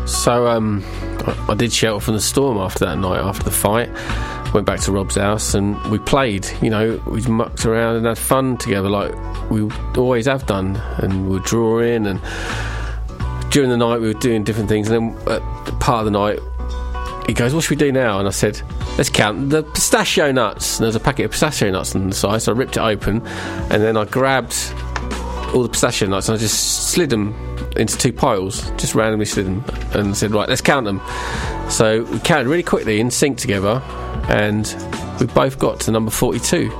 So I did shelter from the storm after that night, after the fight. Went back to Rob's house and we played. You know, we mucked around and had fun together like we always have done. And we were drawing, and during the night we were doing different things. And then at part of the night, he goes, "What should we do now?" And I said, "Let's count the pistachio nuts." And there was a packet of pistachio nuts on the side, so I ripped it open, and then I grabbed all the pistachio nuts and I just slid them into 2 piles, just randomly slid them, and said, "Right, let's count them." So we counted really quickly in sync together, and we both got to number 42.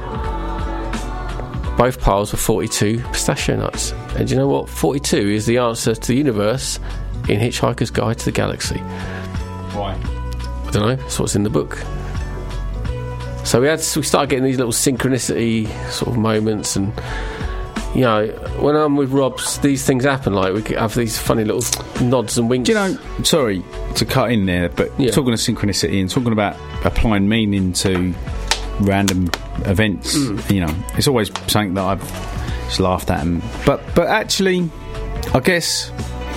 Both piles were 42 pistachio nuts. And do you know what? 42 is the answer to the universe in Hitchhiker's Guide to the Galaxy. Why? I don't know. That's what's in the book. So we started getting these little synchronicity sort of moments, and you know, when I'm with Rob, these things happen. Like we have these funny little nods and winks. Do you know? Sorry to cut in there, but talking of synchronicity and talking about applying meaning to random events, you know, it's always something that I've just laughed at. But actually, I guess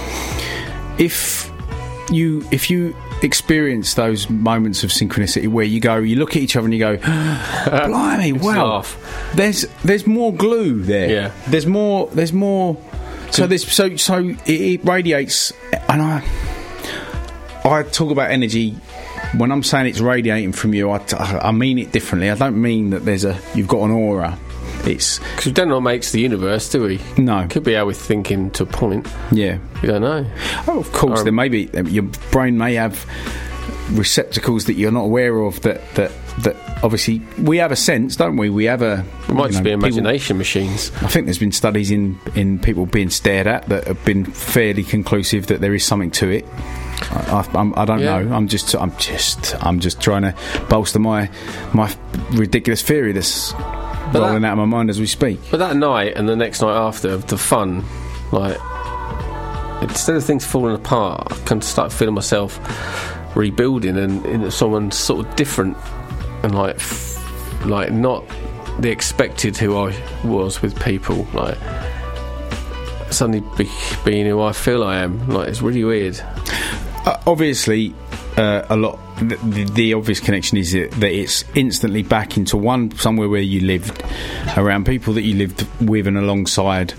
if you experience those moments of synchronicity where you look at each other and you go, blimey, wow, there's more glue there. Yeah. There's more. So it radiates, and I talk about energy. When I'm saying it's radiating from you, I mean it differently. I don't mean that you've got an aura. It's because we don't know what makes the universe, do we? No. Could be how we're thinking to a point. Yeah. We don't know. Oh, of course, there may be. Your brain may have receptacles that you're not aware of that obviously we have a sense, don't we? We have a... It might just be imagination machines. I think there's been studies in people being stared at that have been fairly conclusive that there is something to it. I don't know. I'm just trying to bolster my ridiculous theory that's rolling out of my mind as we speak. But that night and the next night after, the fun, like, instead of things falling apart, I can start feeling myself rebuilding and into someone sort of different, and like not the expected who I was with people, like suddenly being who I feel I am. Like, it's really weird. Obviously, a lot. The obvious connection is that it's instantly back into somewhere where you lived, around people that you lived with and alongside.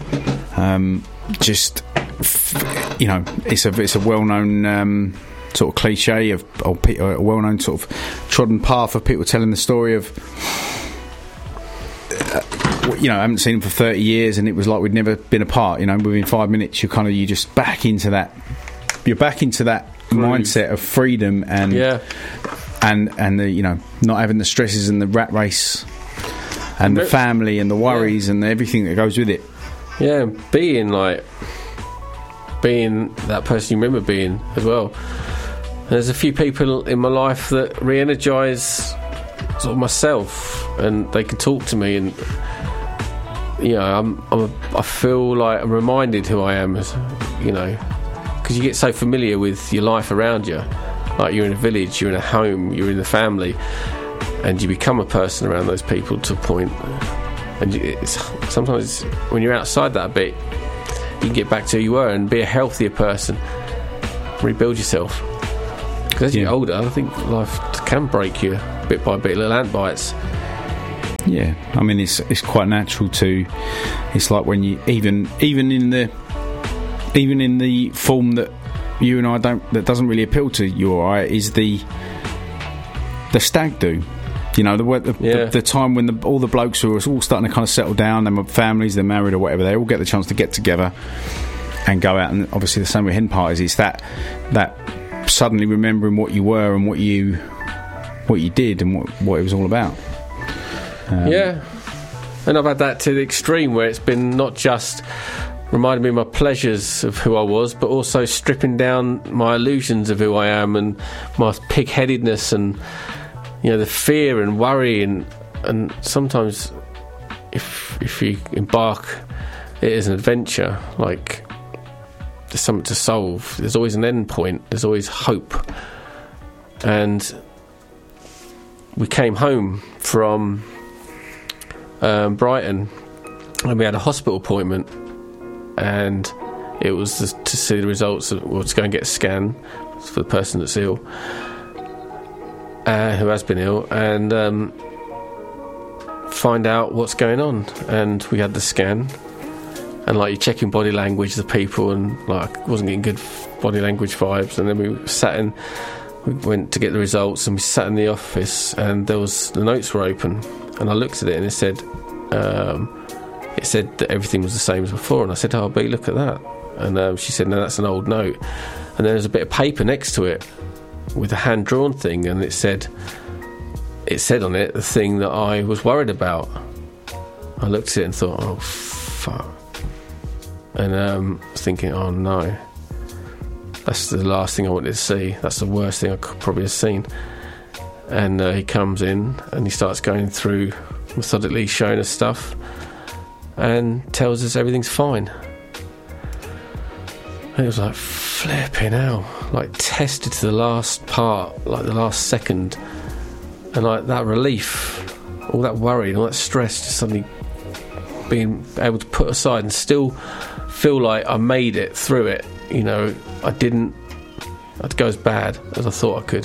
You know, it's a well-known sort of cliche a well-known sort of trodden path of people telling the story of. You know, I haven't seen them for 30 years, and it was like we'd never been apart. You know, within 5 minutes, you're just back into that. You're back into that mindset of freedom and the, you know, not having the stresses and the rat race and the family and the worries and everything that goes with it. Yeah, being that person you remember being as well. And there's a few people in my life that re-energise sort of myself, and they can talk to me, and you know, I feel like I'm reminded who I am, as you know. Because you get so familiar with your life around you, like you're in a village, you're in a home, you're in the family, and you become a person around those people to a point. And sometimes when you're outside that a bit, you can get back to who you were and be a healthier person, rebuild yourself. Because as you get older, I think life can break you bit by bit, little ant bites. Yeah, I mean it's quite natural to. It's like when you even in the form that you and I that doesn't really appeal to you or I, is the stag do. You know, the time when all the blokes who are all starting to kind of settle down, they're families, they're married or whatever, they all get the chance to get together and go out, and obviously the same with hen parties. It's that suddenly remembering what you were and what you did and what it was all about. And I've had that to the extreme where it's been not just reminding me of my pleasures of who I was, but also stripping down my illusions of who I am and my pig-headedness and, you know, the fear and worry and sometimes if you embark it as an adventure, like there's something to solve, there's always an end point, there's always hope. And we came home from Brighton and we had a hospital appointment, and it was to see the results, to go and get a scan for the person that's ill, who has been ill, and find out what's going on. And we had the scan, and like you're checking body language of the people, and like wasn't getting good body language vibes. And then we went to get the results, and we sat in the office, and the notes were open, and I looked at it, and it said that everything was the same as before. And I said, "Oh, B, look at that." And she said, "No, that's an old note." And there's a bit of paper next to it with a hand-drawn thing, and it said on it the thing that I was worried about. I looked at it and thought, "Oh, fuck." And thinking, "Oh, no. That's the last thing I wanted to see. That's the worst thing I could probably have seen." And he comes in, and he starts going through, methodically showing us stuff, and tells us everything's fine. And it was like, flipping hell. Like, tested to the last part, like the last second. And like that relief, all that worry and all that stress just suddenly being able to put aside and still feel like I made it through it. You know, I didn't go as bad as I thought I could.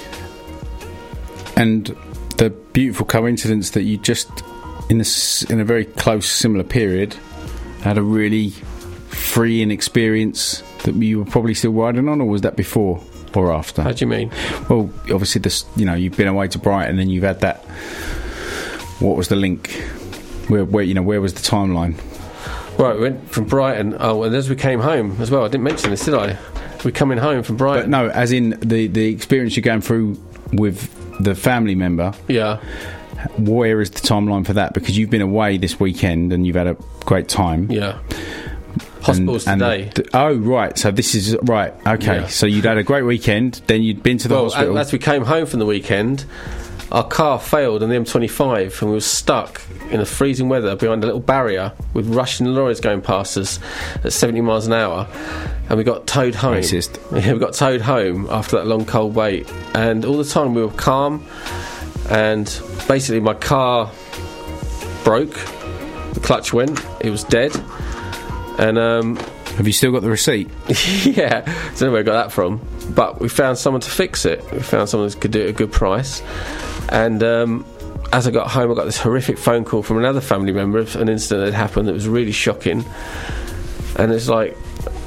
And the beautiful coincidence that you just, in a very close, similar period, had a really freeing experience that you were probably still riding on, or was that before or after? How do you mean? Well, obviously, you've been away to Brighton, and you've had that. What was the link? Where was the timeline? Right, we went from Brighton. Oh, and as we came home as well, I didn't mention this, did I? We're coming home from Brighton. But no, as in the experience you're going through with the family member. Yeah. Where is the timeline for that? Because you've been away this weekend and you've had a great time. Yeah. Hospitals today. Oh, right. So this is... Right, okay. Yeah. So you'd had a great weekend, then you'd been to the hospital. As we came home from the weekend, our car failed on the M25 and we were stuck in the freezing weather behind a little barrier with Russian lorries going past us at 70 miles an hour, and we got towed home. Racist. Yeah, we got towed home after that long cold wait, and all the time we were calm, and basically my car broke, the clutch went, it was dead. And have you still got the receipt? Yeah, I don't know where I got that from, but we found someone to fix it. We found someone that could do it at a good price. And as I got home, I got this horrific phone call from another family member of an incident that had happened that was really shocking. And it's like,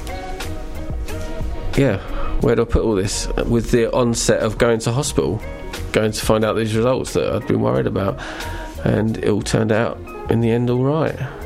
yeah, where do I put all this? With the onset of going to hospital, going to find out these results that I'd been worried about, and it all turned out in the end all right.